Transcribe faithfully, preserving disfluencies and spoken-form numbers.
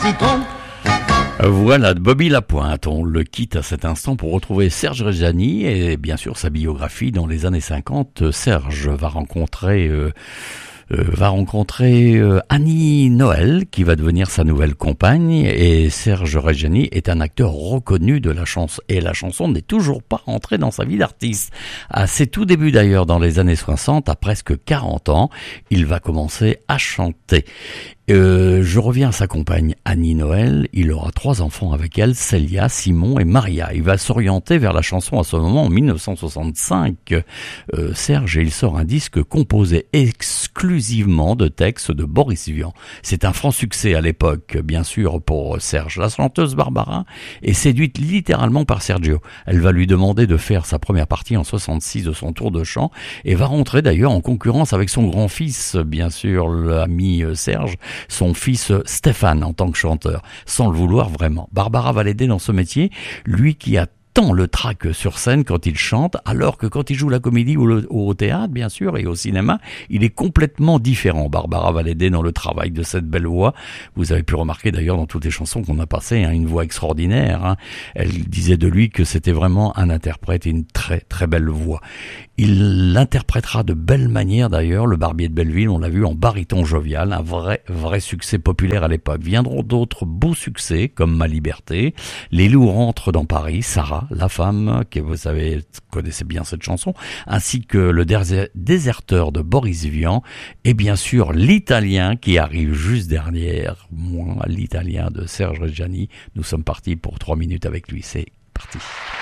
touton. Voilà, de Bobby Lapointe. On le quitte à cet instant pour retrouver Serge Reggiani et bien sûr sa biographie. Dans les années cinquante, Serge va rencontrer... Euh, Euh, va rencontrer euh, Annie Noël qui va devenir sa nouvelle compagne, et Serge Reggiani est un acteur reconnu de la chanson, et la chanson n'est toujours pas rentrée dans sa vie d'artiste. À ses tout débuts d'ailleurs, dans les années soixante, à presque quarante ans, il va commencer à chanter. Euh, je reviens à sa compagne Annie Noël. Il aura trois enfants avec elle, Célia, Simon et Maria. Il va s'orienter vers la chanson à ce moment, en dix-neuf cent soixante-cinq. Euh, Serge, et il sort un disque composé exclusivement de textes de Boris Vian. C'est un franc succès à l'époque, bien sûr, pour Serge. La chanteuse Barbara est séduite littéralement par Sergio. Elle va lui demander de faire sa première partie en soixante-six de son tour de chant, et va rentrer d'ailleurs en concurrence avec son grand-fils, bien sûr, l'ami Serge, son fils Stéphane en tant que chanteur, sans le vouloir vraiment. Barbara va l'aider dans ce métier, lui qui a tant le trac sur scène quand il chante, alors que quand il joue la comédie ou, le, ou au théâtre, bien sûr, et au cinéma, il est complètement différent. Barbara va l'aider dans le travail de cette belle voix. Vous avez pu remarquer d'ailleurs dans toutes les chansons qu'on a passées, hein, une voix extraordinaire. Hein. Elle disait de lui que c'était vraiment un interprète et une très très belle voix. Il l'interprétera de belle manière d'ailleurs, le Barbier de Belleville, on l'a vu en baryton jovial, un vrai vrai succès populaire à l'époque. Viendront d'autres beaux succès comme Ma Liberté, Les loups rentrent dans Paris, Sarah, La femme, que vous savez, connaissez bien cette chanson, ainsi que Le déserteur de Boris Vian, et bien sûr l'Italien qui arrive juste derrière moi, l'Italien de Serge Reggiani. Nous sommes partis pour trois minutes avec lui, c'est parti.